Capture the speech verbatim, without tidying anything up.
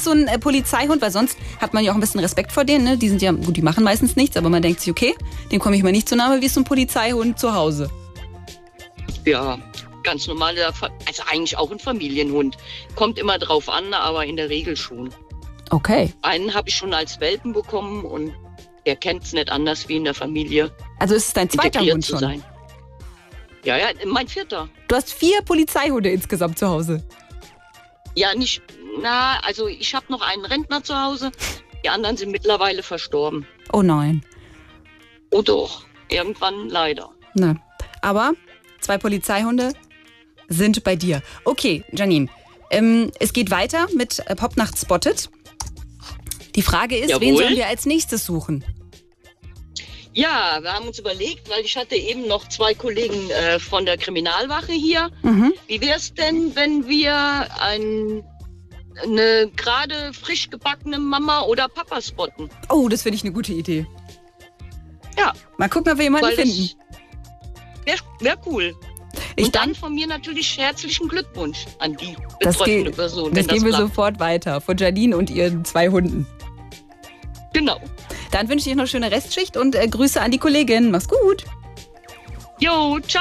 so ein äh, Polizeihund? Weil sonst hat man ja auch ein bisschen Respekt vor denen. Ne? Die sind ja, gut, die machen meistens nichts, aber man denkt sich, okay, dem komme ich mal nicht zu nahe, wie so ein Polizeihund zu Hause. Ja, ganz normaler, also eigentlich auch ein Familienhund. Kommt immer drauf an, aber in der Regel schon. Okay. Einen habe ich schon als Welpen bekommen und der kennt es nicht anders wie in der Familie. Also ist es dein zweiter integriert Hund zu schon? sein. Ja, ja, mein vierter. Du hast vier Polizeihunde insgesamt zu Hause. Ja, nicht, na, also ich habe noch einen Rentner zu Hause. Die anderen sind mittlerweile verstorben. Oh nein. Oh doch, irgendwann leider. Ne. Aber zwei Polizeihunde sind bei dir. Okay, Janine, ähm, es geht weiter mit äh, Popnacht Spotted. Die Frage ist, Jawohl. wen sollen wir als nächstes suchen? Ja, wir haben uns überlegt, weil ich hatte eben noch zwei Kollegen äh, von der Kriminalwache hier. Mhm. Wie wäre es denn, wenn wir ein, eine gerade frisch gebackene Mama oder Papa spotten? Oh, das finde ich eine gute Idee. Ja. Mal gucken, ob wir jemanden Weil finden. Wäre wär cool. Ich Und dann dank- von mir natürlich herzlichen Glückwunsch an die Das, betreffende ge Person. das wenn geben wir klappt. sofort weiter. Von Janine und ihren zwei Hunden. Genau. Dann wünsche ich noch eine schöne Restschicht und äh, Grüße an die Kollegin. Mach's gut. Jo, ciao.